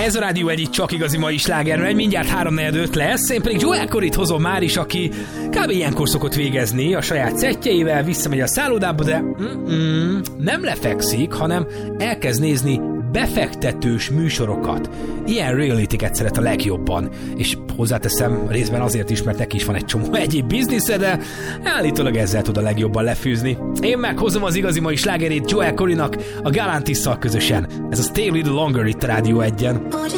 Ez a Rádió egy csak igazi mai sláger megy, mindjárt 3-4-5 lesz, én pedig Joel Corryt hozom már is, aki kb. Ilyenkor szokott végezni a saját szettjeivel, visszamegy a szállodába, de nem lefekszik, hanem elkezd nézni befektetős műsorokat. Ilyen reality-ket szeret a legjobban. És hozzáteszem részben azért is, mert neki is van egy csomó egyéb biznisze, de állítólag ezzel tud a legjobban lefűzni. Én meghozom az igazi mai slágerét Joel Corrynak a Galantisszal közösen. Ez a Stay a Little Longer itt a Rádió 1-en.